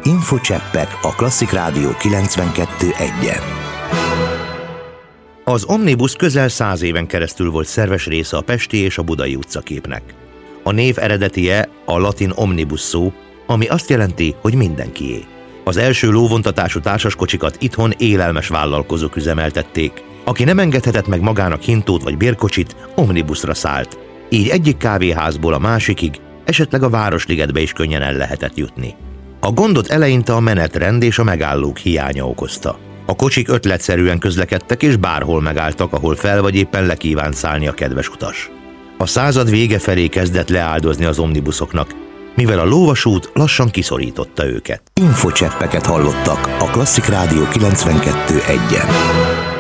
Infocseppek a Klasszik Rádió 92.1-en. Az Omnibus közel 100 éven keresztül volt szerves része a pesti és a budai utcaképnek. A név eredetie a latin omnibus szó, ami azt jelenti, hogy mindenkié. Az első lóvontatású társaskocsikat itthon élelmes vállalkozók üzemeltették. Aki nem engedhetett meg magának hintót vagy bérkocsit, omnibusra szállt. Így egyik kávéházból a másikig, esetleg a Városligetbe is könnyen el lehetett jutni. A gondot eleinte a menetrend és a megállók hiánya okozta. A kocsik ötletszerűen közlekedtek és bárhol megálltak, ahol fel vagy éppen le kívánt szállni a kedves utas. A század vége felé kezdett leáldozni az omnibuszoknak, mivel a lóvasút lassan kiszorította őket. Infocseppeket hallottak a Klasszik Rádió 92.1-en.